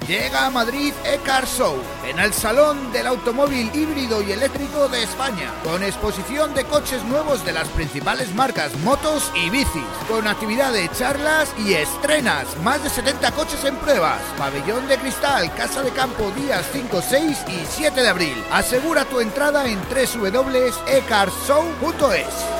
Llega a Madrid E-Car Show, en el Salón del Automóvil Híbrido y Eléctrico de España, con exposición de coches nuevos de las principales marcas, motos y bicis, con actividad de charlas y estrenas, más de 70 coches en pruebas, pabellón de cristal, casa de campo, días 5, 6 y 7 de abril. Asegura tu entrada en www.ecarshow.es.